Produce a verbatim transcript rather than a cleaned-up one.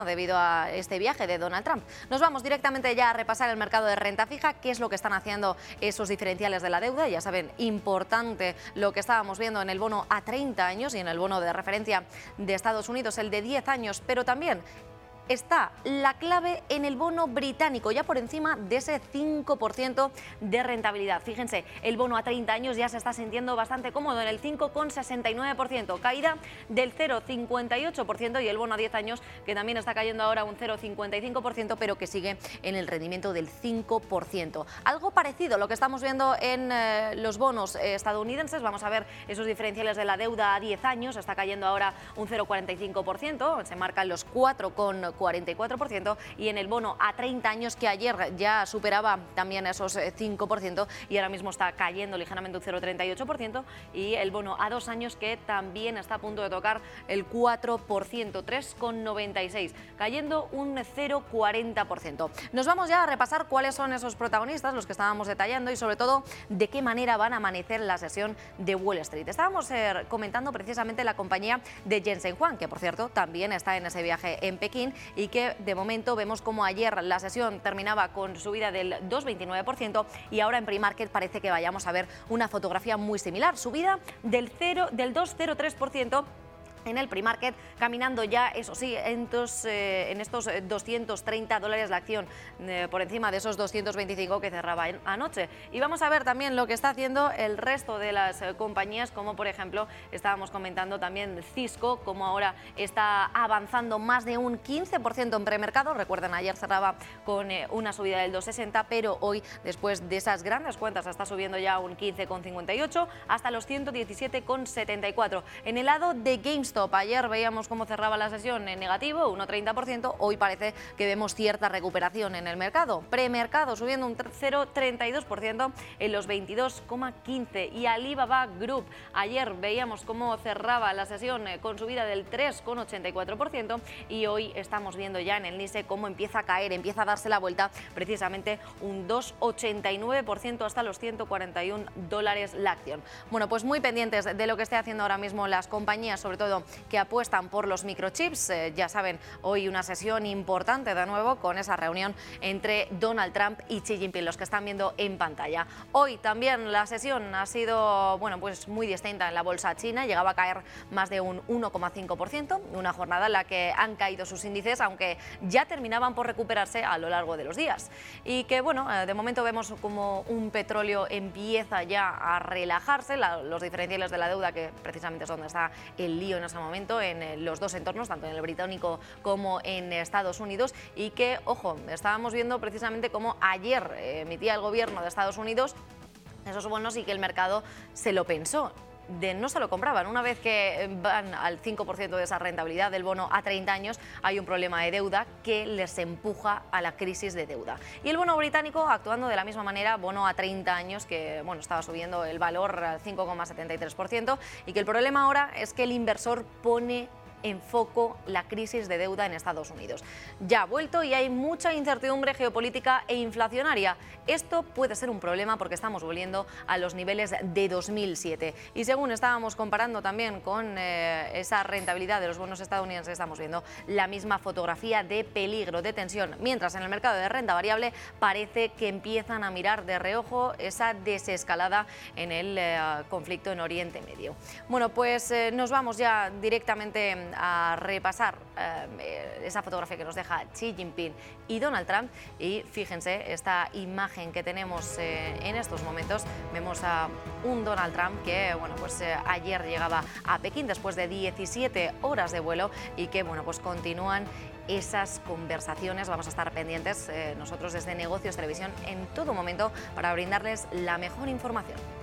debido a este viaje de Donald Trump. Nos vamos directamente ya a repasar el mercado de renta fija, qué es lo que están haciendo esos diferenciales de la deuda. Ya saben, importante lo que estábamos viendo en el bono a treinta años y en el bono de referencia de Estados Unidos, el de diez años, pero también está la clave en el bono británico, ya por encima de ese cinco por ciento de rentabilidad. Fíjense, el bono a treinta años ya se está sintiendo bastante cómodo en el cinco coma sesenta y nueve por ciento, caída del cero coma cincuenta y ocho por ciento, y el bono a diez años que también está cayendo ahora un cero coma cincuenta y cinco por ciento, pero que sigue en el rendimiento del cinco por ciento. Algo parecido a lo que estamos viendo en eh, los bonos eh, estadounidenses. Vamos a ver esos diferenciales de la deuda a diez años, está cayendo ahora un cero coma cuarenta y cinco por ciento, se marcan los cuatro coma cuarenta y cuatro por ciento, y en el bono a treinta años, que ayer ya superaba también esos cinco por ciento y ahora mismo está cayendo ligeramente un cero coma treinta y ocho por ciento, y el bono a dos años que también está a punto de tocar el cuatro por ciento, tres coma noventa y seis, cayendo un cero coma cuarenta por ciento. Nos vamos ya a repasar cuáles son esos protagonistas, los que estábamos detallando, y sobre todo de qué manera van a amanecer la sesión de Wall Street. Estábamos eh, comentando precisamente la compañía de Jensen Huang, que por cierto también está en ese viaje en Pekín, y que de momento vemos como ayer la sesión terminaba con subida del dos coma veintinueve por ciento y ahora en pre-market parece que vayamos a ver una fotografía muy similar, subida del, cero, del dos coma cero tres por ciento en el pre-market, caminando ya, eso sí, en estos, eh, en estos doscientos treinta dólares la acción, eh, por encima de esos doscientos veinticinco que cerraba en, anoche. Y vamos a ver también lo que está haciendo el resto de las eh, compañías, como por ejemplo, estábamos comentando también Cisco, como ahora está avanzando más de un quince por ciento en premercado. Recuerden, ayer cerraba con eh, una subida del dos coma sesenta, pero hoy, después de esas grandes cuentas, está subiendo ya un quince coma cincuenta y ocho hasta los ciento diecisiete coma setenta y cuatro. En el lado de GameStop, ayer veíamos cómo cerraba la sesión en negativo, uno coma treinta por ciento, hoy parece que vemos cierta recuperación en el mercado. Premercado subiendo un cero coma treinta y dos por ciento en los veintidós coma quince, y Alibaba Group, ayer veíamos cómo cerraba la sesión con subida del tres coma ochenta y cuatro por ciento, y hoy estamos viendo ya en el Nikkei cómo empieza a caer, empieza a darse la vuelta, precisamente un dos coma ochenta y nueve por ciento hasta los ciento cuarenta y uno dólares la acción. Bueno, pues muy pendientes de lo que esté haciendo ahora mismo las compañías, sobre todo que apuestan por los microchips. Eh, ya saben, hoy una sesión importante de nuevo con esa reunión entre Donald Trump y Xi Jinping, los que están viendo en pantalla. Hoy también la sesión ha sido, bueno, pues muy distinta en la bolsa china, llegaba a caer más de un uno coma cinco por ciento, una jornada en la que han caído sus índices, aunque ya terminaban por recuperarse a lo largo de los días. Y que, bueno, eh, de momento vemos como un petróleo empieza ya a relajarse, la, los diferenciales de la deuda, que precisamente es donde está el lío en ese momento en los dos entornos, tanto en el británico como en Estados Unidos, y que, ojo, estábamos viendo precisamente cómo ayer emitía el gobierno de Estados Unidos esos bonos y que el mercado se lo pensó. De no se lo compraban. Una vez que van al cinco por ciento de esa rentabilidad del bono a treinta años, hay un problema de deuda que les empuja a la crisis de deuda. Y el bono británico actuando de la misma manera, bono a treinta años que, bueno, estaba subiendo el valor al cinco coma setenta y tres por ciento, y que el problema ahora es que el inversor pone en foco la crisis de deuda en Estados Unidos. Ya ha vuelto y hay mucha incertidumbre geopolítica e inflacionaria. Esto puede ser un problema porque estamos volviendo a los niveles de dos mil siete. Y según estábamos comparando también con eh, esa rentabilidad de los bonos estadounidenses, estamos viendo la misma fotografía de peligro, de tensión, mientras en el mercado de renta variable parece que empiezan a mirar de reojo esa desescalada en el eh, conflicto en Oriente Medio. Bueno, pues eh, nos vamos ya directamente a repasar eh, esa fotografía que nos deja Xi Jinping y Donald Trump, y fíjense esta imagen que tenemos eh, en estos momentos. Vemos a un Donald Trump que, bueno, pues eh, ayer llegaba a Pekín después de diecisiete horas de vuelo, y que, bueno, pues continúan esas conversaciones. Vamos a estar pendientes eh, nosotros desde Negocios Televisión en todo momento para brindarles la mejor información.